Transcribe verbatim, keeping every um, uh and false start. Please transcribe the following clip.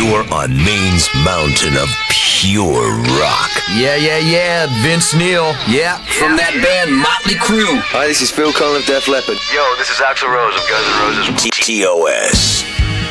You're on Maine's mountain of pure rock. Yeah, yeah, yeah, Vince Neil. Yeah, from that band Motley Crue. Hi, this is Phil Collins of Def Leppard. Yo, this is Axl Rose of Guns N' Roses. T O S.